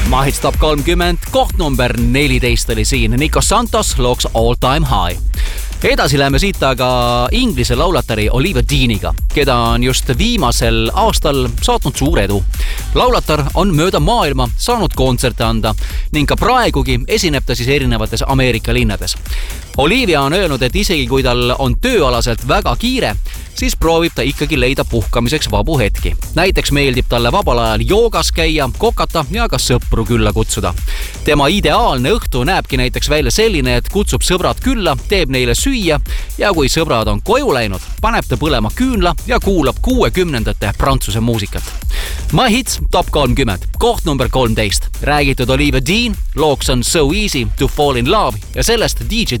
Mahits Top 30, koht number 14 oli siin Nico Santos looks All Time High. Edasi läheme siit aga inglise laulatari Olivia Deaniga, keda on just viimasel aastal saatnud suur edu. Laulatar on mööda maailma saanud kontserte anda ning ka praegugi esineb ta siis erinevates Ameerika linnades. Olivia on öelnud, et isegi kui tal on tööalaselt väga kiire, siis proovib ta ikkagi leida puhkamiseks vabu hetki. Näiteks meeldib talle vabal ajal joogas käia, kokata ja ka sõpru külla kutsuda. Tema ideaalne õhtu näebki näiteks välja selline, et kutsub sõbrad külla, teeb neile süüa ja kui sõbrad on koju läinud, paneb ta põlema küünla ja kuulab 60ndate Prantsuse muusikat. My Hits Top 30, koht number 13. Räägitud Olivia Dean, looks on So Easy to Fall in Love ja sellest DJ